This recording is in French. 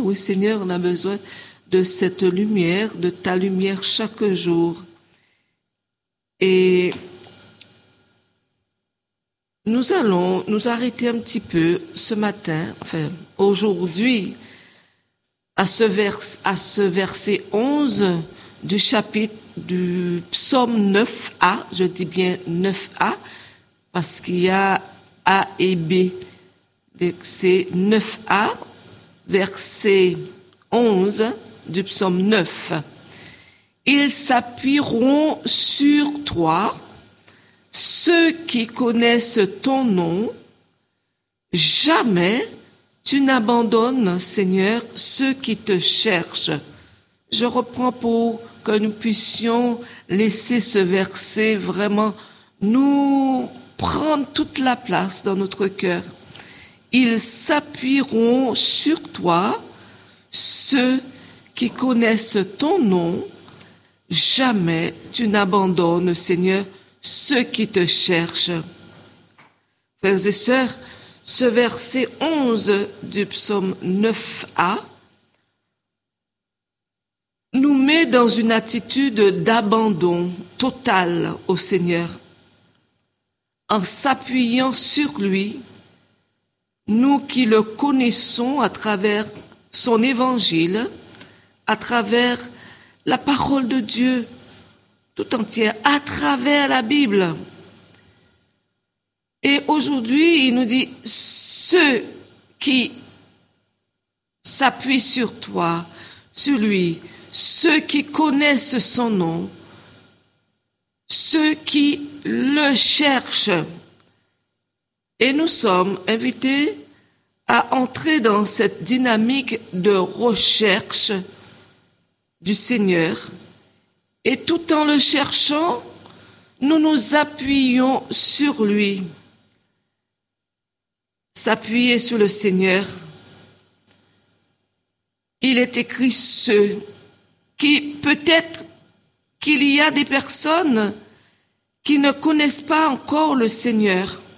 Oui, Seigneur, on a besoin de cette lumière, de ta lumière chaque jour. Et nous allons nous arrêter un petit peu ce matin, enfin aujourd'hui, à ce verset 11 du chapitre du psaume 9a, je dis bien 9a, parce qu'il y a A et B. C'est 9a, verset 11 du psaume 9. Ils s'appuieront sur toi, ceux qui connaissent ton nom. Jamais tu n'abandonnes, Seigneur, ceux qui te cherchent. Je reprends pour que nous puissions laisser ce verset vraiment nous prendre toute la place dans notre cœur. Ils s'appuieront sur toi, ceux qui connaissent ton nom. Jamais tu n'abandonnes, Seigneur, ceux qui te cherchent. Frères et sœurs, ce verset 11 du psaume 9a nous met dans une attitude d'abandon total au Seigneur. En s'appuyant sur lui, nous qui le connaissons à travers son évangile, à travers la parole de Dieu tout entière, à travers la Bible. Et aujourd'hui, il nous dit, ceux qui s'appuient sur toi, sur lui, ceux qui connaissent son nom, ceux qui le cherchent. Et nous sommes invités à entrer dans cette dynamique de recherche du Seigneur. Et tout en le cherchant, nous nous appuyons sur lui. S'appuyer sur le Seigneur. Il est écrit ceux qui, peut-être qu'il y a des personnes qui ne connaissent pas encore le Seigneur.